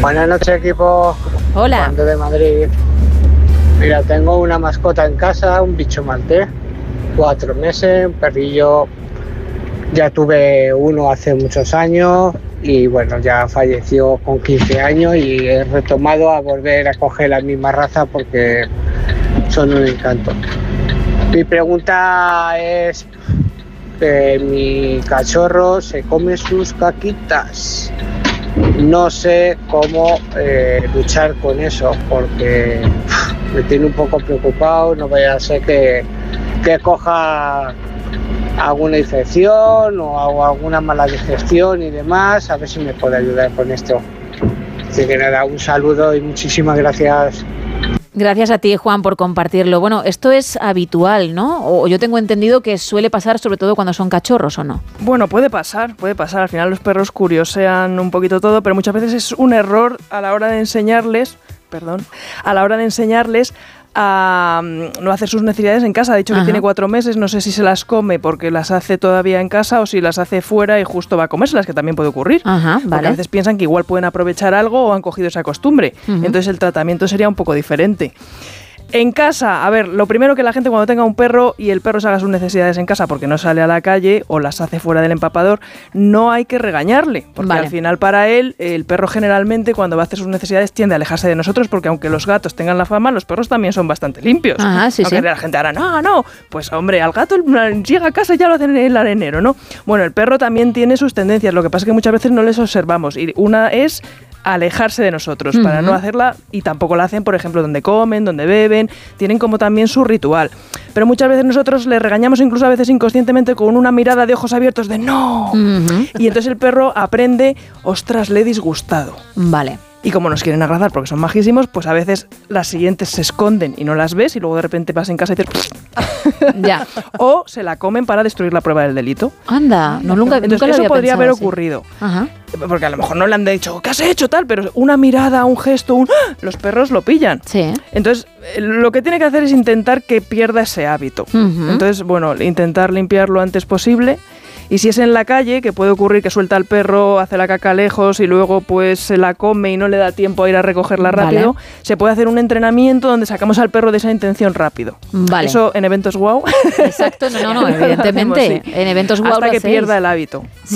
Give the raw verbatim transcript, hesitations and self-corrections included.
Buenas noches, equipo. Hola. Juan de Madrid. Mira, tengo una mascota en casa, un bicho maltés, cuatro meses, un perrillo. Ya tuve uno hace muchos años y bueno, ya falleció con quince años y he retomado a volver a coger la misma raza porque son un encanto. Mi pregunta es que mi cachorro se come sus caquitas. No sé cómo eh, luchar con eso porque uf, me tiene un poco preocupado, no vaya a ser que, que coja alguna infección o hago alguna mala digestión y demás, a ver si me puede ayudar con esto. Así que nada, un saludo y muchísimas gracias. Gracias a ti, Juan, por compartirlo. Bueno, esto es habitual, ¿no? O yo tengo entendido que suele pasar sobre todo cuando son cachorros, ¿o no? Bueno, puede pasar, puede pasar. Al final los perros curiosean un poquito todo, pero muchas veces es un error a la hora de enseñarles, perdón, a la hora de enseñarles a no hacer sus necesidades en casa. Ha dicho que Ajá. tiene cuatro meses, no sé si se las come porque las hace todavía en casa o si las hace fuera y justo va a comérselas, que también puede ocurrir. Ajá, vale. Porque a veces piensan que igual pueden aprovechar algo o han cogido esa costumbre. Uh-huh. Entonces el tratamiento sería un poco diferente. En casa, a ver, lo primero que la gente cuando tenga un perro y el perro se haga sus necesidades en casa porque no sale a la calle o las hace fuera del empapador, no hay que regañarle, porque vale. al final para él, el perro generalmente cuando va a hacer sus necesidades tiende a alejarse de nosotros porque aunque los gatos tengan la fama, los perros también son bastante limpios. Ajá, sí, aunque sí. la gente ahora, no, no, pues hombre, al gato llega a casa y ya lo hacen en el arenero, ¿no? Bueno, el perro también tiene sus tendencias, lo que pasa es que muchas veces no les observamos y una es alejarse de nosotros uh-huh. para no hacerla y tampoco la hacen, por ejemplo, donde comen, donde beben, tienen como también su ritual. Pero muchas veces nosotros le regañamos incluso a veces inconscientemente con una mirada de ojos abiertos de ¡no! Uh-huh. Y entonces el perro aprende, ostras, le he disgustado. Vale. Y como nos quieren agradar porque son majísimos, pues a veces las siguientes se esconden y no las ves y luego de repente vas en casa y dices... ya. O se la comen para destruir la prueba del delito. Anda, no, nunca, Entonces, nunca lo eso había podría haber así. ocurrido. Ajá. Porque a lo mejor no le han dicho, ¿qué has hecho tal? Pero una mirada, un gesto, un... ¡Ah! Los perros lo pillan. Sí. Entonces, lo que tiene que hacer es intentar que pierda ese hábito. Uh-huh. Entonces, bueno, intentar limpiar lo antes posible. Y si es en la calle, que puede ocurrir que suelta al perro, hace la caca lejos y luego pues se la come y no le da tiempo a ir a recogerla rápido, vale. se puede hacer un entrenamiento donde sacamos al perro de esa intención rápido. Vale. Eso en eventos wow. Exacto, no, no, no evidentemente. Hacemos, sí. En eventos wow hasta que pierda el hábito.